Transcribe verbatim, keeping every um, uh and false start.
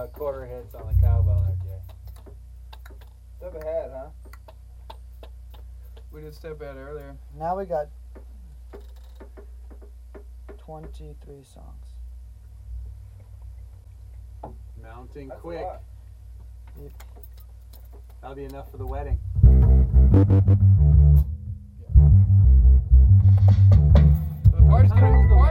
uh, quarter hits on the cowbell there, Jay. Step ahead, huh? We did step ahead earlier. Now we got twenty-three songs. Mounting That's a quick. lot. Yep. That'll be enough for the wedding. The party's gonna, the